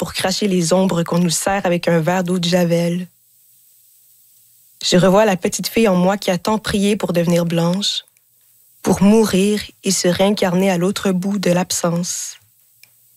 pour cracher les ombres qu'on nous sert avec un verre d'eau de Javel. Je revois la petite fille en moi qui a tant prié pour devenir blanche, pour mourir et se réincarner à l'autre bout de l'absence.